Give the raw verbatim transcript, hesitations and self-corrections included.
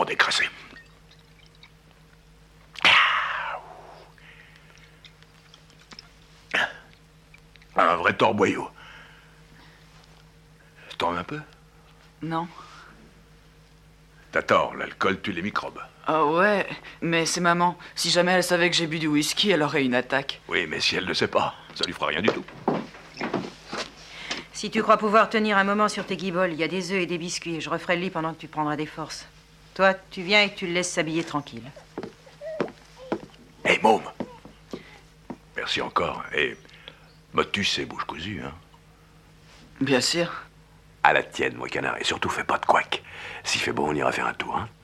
trop décrassé. Un vrai torboyau. T'en veux un peu? Non. T'as tort, l'alcool tue les microbes. Ah ouais, mais c'est maman. Si jamais elle savait que j'ai bu du whisky, elle aurait une attaque. Oui, mais si elle ne sait pas, ça lui fera rien du tout. Si tu crois pouvoir tenir un moment sur tes guiboles, il y a des œufs et des biscuits et je referai le lit pendant que tu prendras des forces. Toi, tu viens et tu le laisses s'habiller tranquille. Hé, hey, môme! Merci encore. Et motus et bouche cousue, hein? Bien sûr. À la tienne, moi, canard. Et surtout, fais pas de couac. S'il fait beau, on ira faire un tour, hein?